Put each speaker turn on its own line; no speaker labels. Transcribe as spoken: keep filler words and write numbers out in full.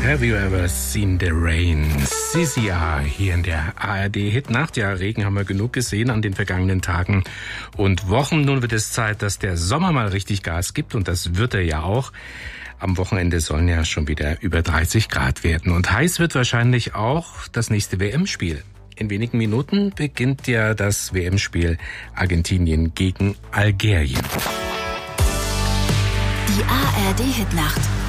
Have you ever seen the rain? C C R hier in der A R D-Hitnacht. Ja, Regen haben wir genug gesehen an den vergangenen Tagen und Wochen. Nun wird es Zeit, dass der Sommer mal richtig Gas gibt und das wird er ja auch. Am Wochenende sollen ja schon wieder über dreißig Grad werden und heiß wird wahrscheinlich auch das nächste W M-Spiel. In wenigen Minuten beginnt ja das W M-Spiel Argentinien gegen Algerien.
Die A R D-Hitnacht.